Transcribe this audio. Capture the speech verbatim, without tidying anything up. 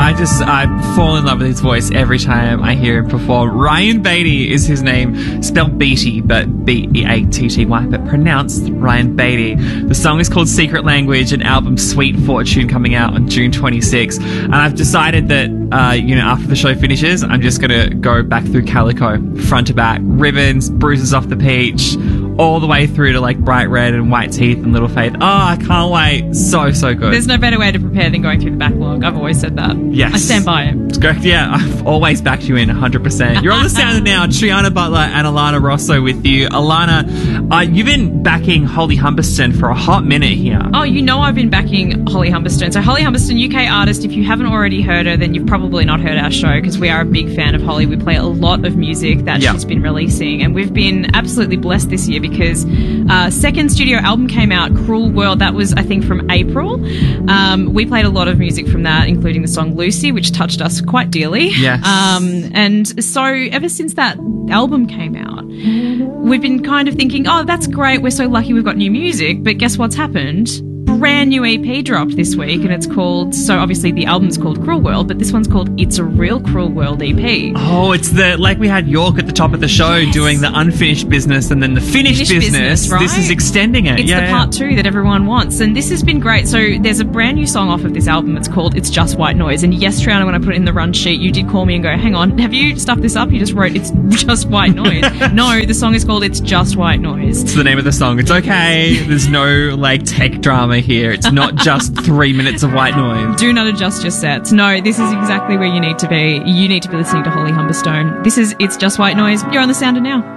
I just I fall in love with his voice every time I hear him perform. Ryan Beatty is his name, spelled Beatty, but B E A T T Y, but pronounced Ryan Beatty. The song is called Secret Language, an album Sweet Fortune coming out on June twenty-sixth. And I've decided that, uh, you know, after the show finishes, I'm just going to go back through Calico, front to back, ribbons, bruises off the peach, all the way through to like Bright Red and White Teeth and Little Faith. Oh, I can't wait. So, so good. There's no better way to prepare than going through the backlog. I've always said that. Yes. I stand by it. It's correct. Yeah, I've always backed you in one hundred percent. You're on the sound now. Triana Butler and Alana Rosso with you. Alana, uh, you've been backing Holly Humberston for a hot minute here. Oh, you know I've been backing Holly Humberston. So Holly Humberston, U K artist. If you haven't already heard her, then you've probably not heard our show because we are a big fan of Holly. We play a lot of music that yep. she's been releasing, and we've been absolutely blessed this year because uh, second studio album came out, Cruel World. That was, I think, from April. Um, we played a lot of music from that, including the song Lucy, which touched us quite dearly. Yes. Um, and so ever since that album came out, we've been kind of thinking, oh, that's great. We're so lucky we've got new music. But guess what's happened? Brand new E P dropped this week, and it's called, so obviously the album's called Cruel World, but this one's called It's a Real Cruel World E P. Oh, it's the, like we had York at the top of the show yes. doing the unfinished business and then the finished, finished business. business right? This is extending it. It's yeah, the yeah. part two that everyone wants, and this has been great. So there's a brand new song off of this album. It's called It's Just White Noise. And yes, Triana, when I put it in the run sheet, you did call me and go, hang on, have you stuffed this up? You just wrote It's Just White Noise. No, the song is called It's Just White Noise. It's the name of the song. It's okay. There's no like tech drama here. It's not just three minutes of white noise. Do not adjust your sets. No, this is exactly where you need to be. You need to be listening to Holly Humberstone. This is It's Just White Noise. You're on the Sounder now.